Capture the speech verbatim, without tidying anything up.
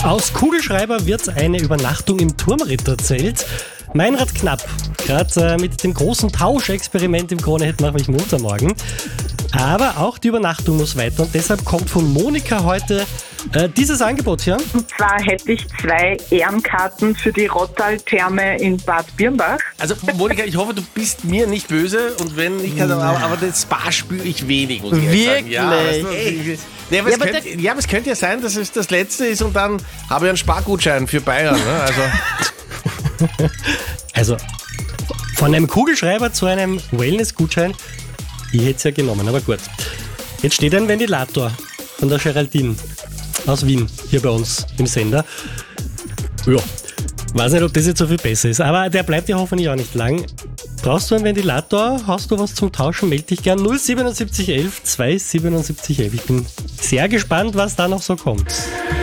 Aus Kugelschreiber wird eine Übernachtung im Turmritterzelt. Meinrad Knapp, gerade äh, mit dem großen Tauschexperiment im Krone-Hit mache ich munter morgen. Aber auch die Übernachtung muss weiter und deshalb kommt von Monika heute äh, dieses Angebot hier. Und zwar hätte ich zwei Ehrenkarten für die Rottal-Therme in Bad Birnbach. Also Monika, ich hoffe, du bist mir nicht böse und wenn ich kann, aber, aber das Spa spüre ich wenig, muss ich ehrlich sagen. Wirklich? Ja, weißt du, ey. Nee, aber, Ja, es aber könnte, ja, aber es könnte ja sein, dass es das letzte ist und dann habe ich einen Spargutschein für Bayern. Ne? Also. Also von einem Kugelschreiber zu einem Wellness-Gutschein, ich hätte es ja genommen, aber gut. Jetzt steht ein Ventilator von der Geraldine aus Wien hier bei uns im Sender. Ja, weiß nicht, ob das jetzt so viel besser ist, aber der bleibt ja hoffentlich auch nicht lang. Brauchst du einen Ventilator? Hast du was zum Tauschen? Meld dich gern null siebenundsiebzig elf zwei siebenundsiebzig elf. Ich bin sehr gespannt, was da noch so kommt.